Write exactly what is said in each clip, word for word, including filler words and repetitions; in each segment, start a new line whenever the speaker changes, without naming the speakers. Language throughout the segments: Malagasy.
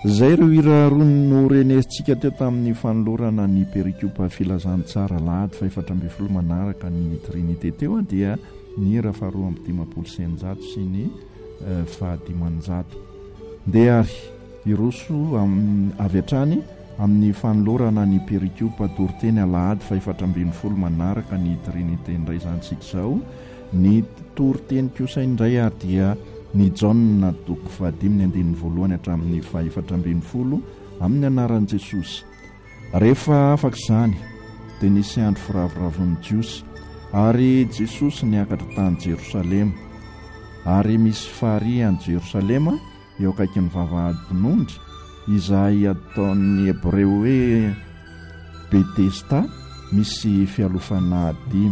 zay ireo iraroany no renesintsika teo tamin'ny fanolorana ny perikopa filazantsara lahady fa efatra amby folo manaraka ny trinité teo a dia ny hira faharoa amby dimapolo sy eninjato sy ny fahadimanjato dia ary iroso avy hatrany amin'ny fanolorana ny perikopa dorteny alahady fa efatra ambin'ny folo manaraka ny trinité indray zantsika izao ny torteny kosa indray ary dia ny jauna toko fahadimy ny andininy voalohany hatramin'ny faefatra ambin'ny folo amin'ny anaran'i Jesosy. Rehefa afaka izany dia nisy andro firavoravon'ny jiosy ary Jesosy niakatra tany Jerosalema ary misy farihy any Jerosalema eo akaikin'ny vavahadin'ondry izay ataon'ny Hebreo hoe Betesda misy fialofana dimy.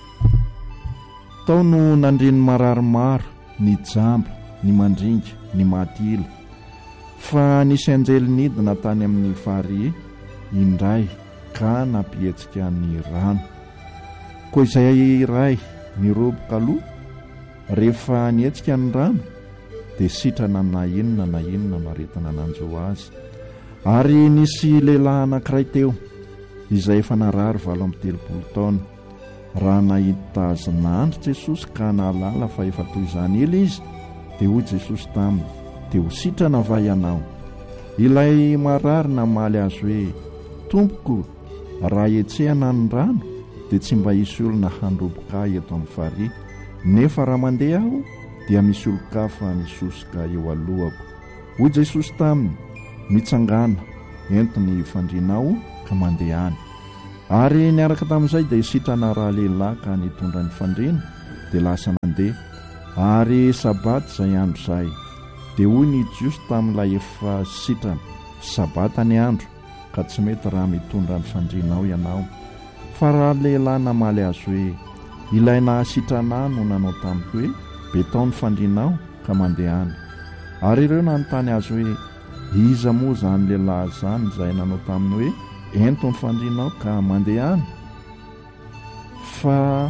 Tao no nandreny mararomaro ny jamba, ny mandringa, ny matila fa nisy anjely nidina tany amin'ny farihy indray ka nampietsika ny rano. Koa izay iray miroboka aloha rehefa nietsika ny rano dia sitrana na inona na inona maretina nanjo azy. Ary nisy lehilahy anankiray teo izay efa narary valo amby telopolo taona. Raha nahita azy nandry Jesosy ka nahalala fa efa toy izany ela izy dia hoy Jesosy taminy, dia ho sitrana va ianao? Ilay marary namaly azy hoe, Tompoko, raha etsehana ny rano dia tsy mba hisy olona handroboka eto amin'ny farihy, nefa raha mandeha aho dia misy olon-kafa misosoka eo alohako. Hoy Jesosy taminy, mitsangana, ento ny fandrinao ka mandeha any. Ary niaraka tamin'izay dia sitrana raha lehilahy ka nitondra ny fandriana dia lasa nandeha. Ary sabata izay andro izay dia hoy ny jiosy tamin'ilay efa sitrana, sabata ny andro ka tsy mety raha mitondra ny fandrianao ianao. Fa raha lehilahy namaly azy hoe, ilaina sitrana no nanao tamiko hoe betao ny fandrianao ka mandeha any. Ary ireo nanontany azy hoe, iza moa izany lehilahy izany izay nanao taminy hoe ento ny fandrianao ka mandeha any? Fa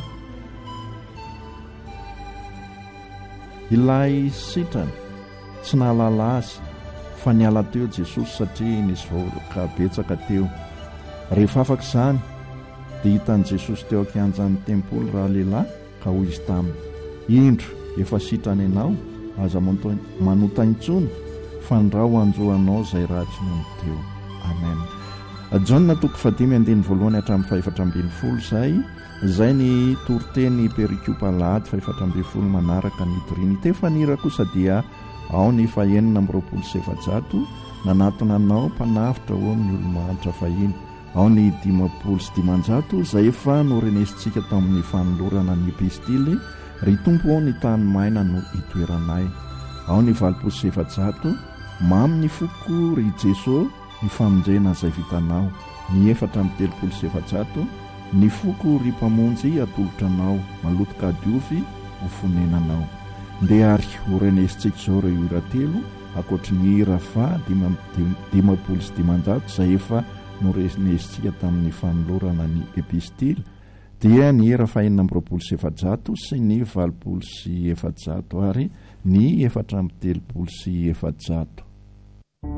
ilay sitrana tsy nahalala azy fa niala teo Jesosy satria nisy vahoaka betsaka teo. Rehefa afaka izany dia hitan'i Jesosy teo ankianjan'ny tempoly raha lehilahy ka hoy izy taminy, indro efa sitrana ianao, aza manota intsony fa ndrao anjoanao izay ratsy nono teo. Amen. Jaona toko fadimy andiny voalohany hatramin'ny faefatra ambin'ny folo izay izay ny torteny perikopa lahady faefatra ambin'ny folo manaraka ny trinité. Fa ny hira kosa dia ao ny fahenina amby roapolo sy efajato nanatona anao mpanavitra ho amin'ny olo-mahantra fahiny. Ao ny dimapolo sy dimanjato izay efa norenesintsika tao amin'ny fanolorana ny epistily, ry tompo ao ny tany maina no itoeranay. Ao ny valopolo sy efajato, mamy ny foko ry Jesosy ny famonjena izay vitanao. Ny efatra amby telopolo sy efajato, ny foko ry mpamonjy atolotranao, malotoka diovy ho fonenanao. Ndeha ary ho renesintsika izao ireo hira telo ankoatry ny hira fa dimapolo sy dimanjato izay efa norenesintsika tamin'ny fanolorana ny epistily, dia ny hira fahenina amby roapolo sy efajato sy ny valopolo sy efajato ary ny efatra amby telopolo sy efajato.